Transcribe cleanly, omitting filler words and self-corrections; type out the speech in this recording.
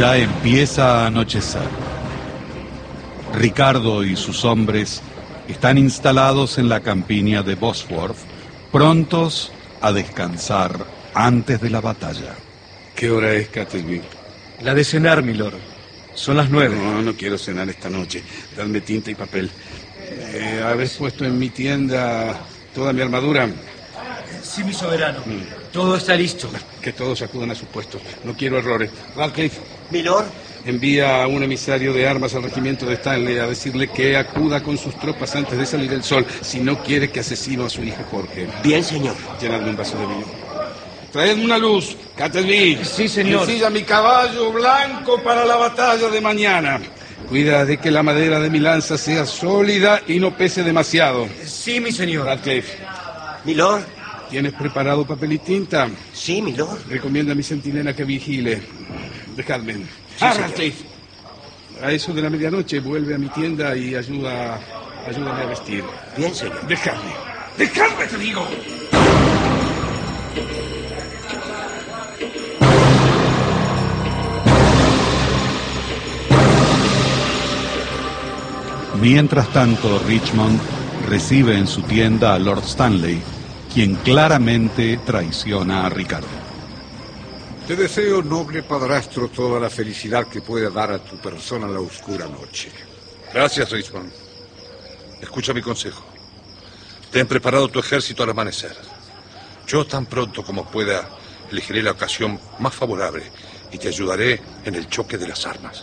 Ya empieza a anochecer. Ricardo y sus hombres están instalados en la campiña de Bosworth, prontos a descansar antes de la batalla. ¿Qué hora es, Catesby? La de cenar, milord. Son las 9. No quiero cenar esta noche. Dadme tinta y papel. ¿Habéis puesto en mi tienda toda mi armadura? Sí, mi soberano. Todo está listo. Que todos acudan a sus puestos. No quiero errores. Radcliffe. Milord. Envía a un emisario de armas al regimiento de Stanley a decirle que acuda con sus tropas antes de salir el sol, si no quiere que asesino a su hijo Jorge. Bien, señor. Llenadme un vaso de vino. Traedme una luz, Catesby. Sí, señor. Ensilla mi caballo blanco para la batalla de mañana. Cuida de que la madera de mi lanza sea sólida y no pese demasiado. Sí, mi señor. Radcliffe. Milord. ¿Tienes preparado papel y tinta? Sí, milord. Recomienda a mi centinela que vigile. Dejadme. Sí, Radcliffe. A eso de la medianoche vuelve a mi tienda y ayúdame a vestir. Bien, señor. Dejadme. ¡Dejadme, te digo! Mientras tanto, Richmond recibe en su tienda a Lord Stanley, quien claramente traiciona a Ricardo. Te deseo, noble padrastro, toda la felicidad que pueda dar a tu persona la oscura noche. Gracias, Richmond. Escucha mi consejo. Ten preparado tu ejército al amanecer. Yo, tan pronto como pueda, elegiré la ocasión más favorable y te ayudaré en el choque de las armas.